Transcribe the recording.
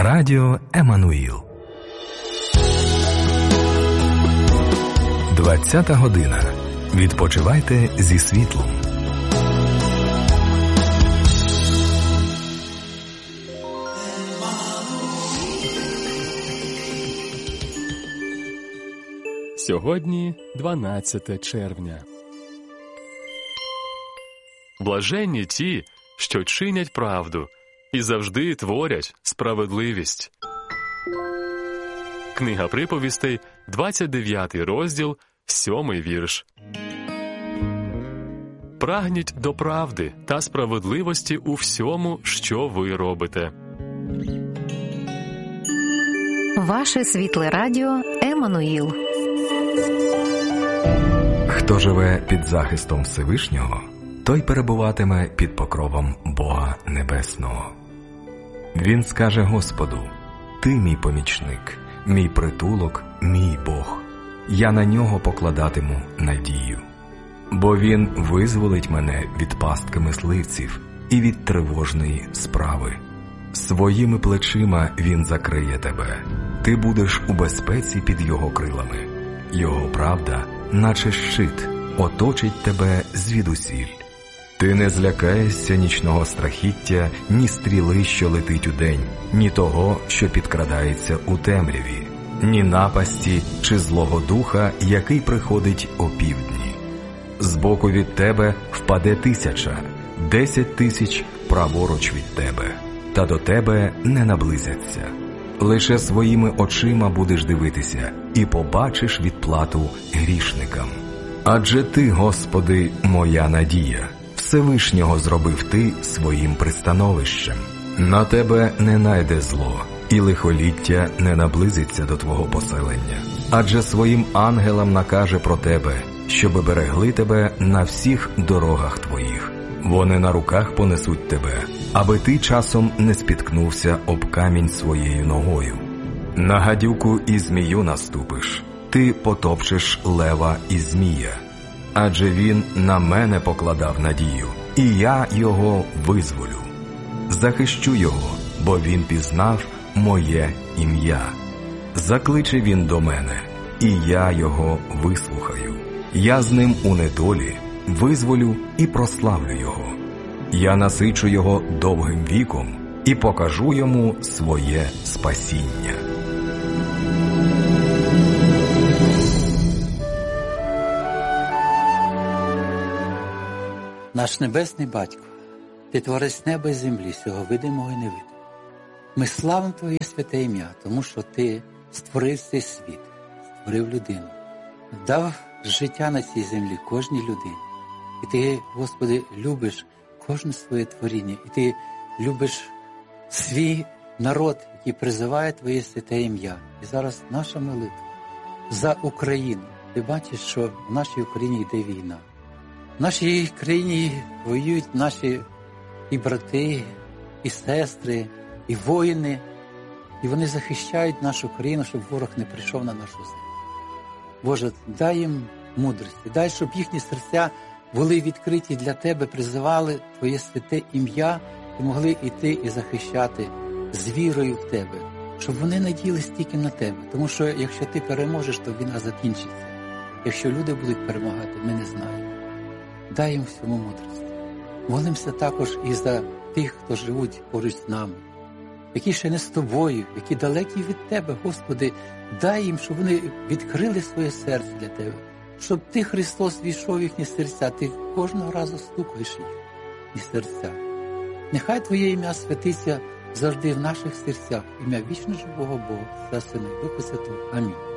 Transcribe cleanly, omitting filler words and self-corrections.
Радіо Еммануїл. 20-та година. Відпочивайте зі світлом. Сьогодні 12 червня. Блаженні ті, що чинять правду і завжди творять справедливість. Книга приповістей, 29 розділ, 7 вірш. Прагніть до правди та справедливості у всьому, що ви робите. Ваше світле радіо Еммануїл. Хто живе під захистом Всевишнього, той перебуватиме під покровом Бога Небесного. Він скаже Господу: «Ти мій помічник, мій притулок, мій Бог. Я на нього покладатиму надію. Бо він визволить мене від пастки мисливців і від тривожної справи. Своїми плечима він закриє тебе. Ти будеш у безпеці під його крилами. Його правда, наче щит, оточить тебе звідусіль. Ти не злякаєшся нічного страхіття, ні стріли, що летить удень, ні того, що підкрадається у темряві, ні напасті чи злого духа, який приходить опівдні. Збоку від тебе впаде 1000, 10 000 праворуч від тебе, та до тебе не наблизяться. Лише своїми очима будеш дивитися і побачиш відплату грішникам. Адже ти, Господи, моя надія, Всевишнього зробив ти своїм пристановищем. На тебе не найде зло, і лихоліття не наблизиться до твого поселення. Адже своїм ангелам накаже про тебе, щоби берегли тебе на всіх дорогах твоїх. Вони на руках понесуть тебе, аби ти часом не спіткнувся об камінь своєю ногою. На гадюку і змію наступиш, ти потопчеш лева і змія. Адже він на мене покладав надію, і я його визволю. Захищу його, бо він пізнав моє ім'я. Закличе він до мене, і я його вислухаю. Я з ним у недолі визволю і прославлю його. Я насичу його довгим віком і покажу йому своє спасіння. Наш Небесний Батько, Ти творець неба і землі, всього видимого і невидимого. Ми славимо Твоє святе ім'я, тому що Ти створив цей світ, створив людину, дав життя на цій землі кожній людині. І Ти, Господи, любиш кожне своє творіння, і Ти любиш свій народ, який призиває Твоє святе ім'я. І зараз наша молитва за Україну. Ти бачиш, що в нашій Україні йде війна. В нашій країні воюють наші і брати, і сестри, і воїни, і вони захищають нашу країну, щоб ворог не прийшов на нашу землю. Боже, дай їм мудрості, дай, щоб їхні серця були відкриті для Тебе, призивали Твоє святе ім'я і могли йти і захищати з вірою в Тебе, щоб вони надіялись тільки на Тебе. Тому що якщо Ти переможеш, то війна закінчиться. Якщо люди будуть перемагати, ми не знаємо. Дай їм всьому мудрості. Молимося також і за тих, хто живуть поруч з нами, які ще не з Тобою, які далекі від Тебе, Господи, дай їм, щоб вони відкрили своє серце для Тебе, щоб Ти, Христос, війшов в їхні серця, Ти кожного разу стукаєш їхні серця. Нехай Твоє ім'я святиться завжди в наших серцях, ім'я вічно живого Бога, Отця, Сина і Духа Святого. Амінь.